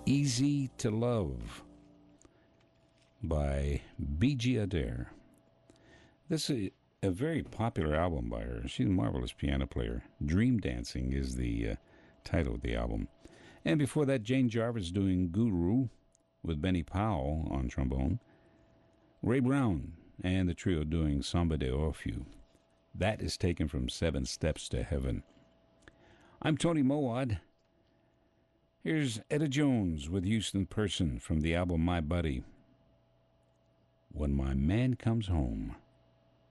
Easy to Love by B.G. Adair. This is a very popular album by her. She's a marvelous piano player. Dream Dancing is the title of the album. And before that, Jane Jarvis doing Guru with Benny Powell on trombone. Ray Brown and the trio doing Samba de Orfeo. That is taken from Seven Steps to Heaven. I'm Tony Mowat. Here's Etta Jones with Houston Person from the album My Buddy. When My Man Comes Home.